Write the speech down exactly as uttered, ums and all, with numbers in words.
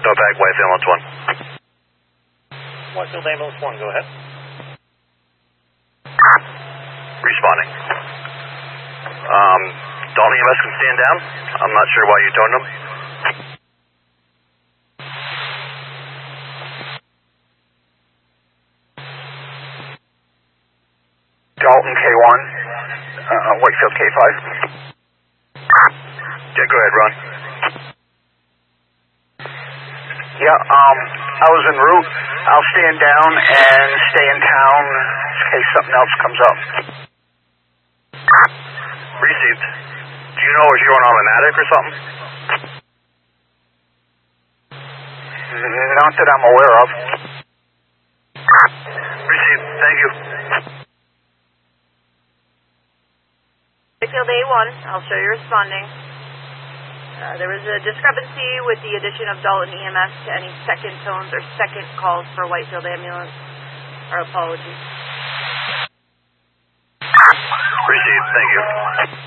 Snowpack, White Ambulance one. Whitefield Ambulance one, go ahead. Responding. Um, Dalton E M S can stand down. I'm not sure why you toned them. Dalton K one, uh, Whitefield K five. Yeah, go ahead, Ron. Yeah, um, I was en route. I'll stand down and stay in town in case something else comes up. Received. Do you know if you're on automatic or something? Not that I'm aware of. Received. Thank you. Whitefield A one, I'll show you responding. Uh, there was a discrepancy with the addition of Dalton E M S to any second tones or second calls for Whitefield Ambulance. Our apologies. Received. Thank you.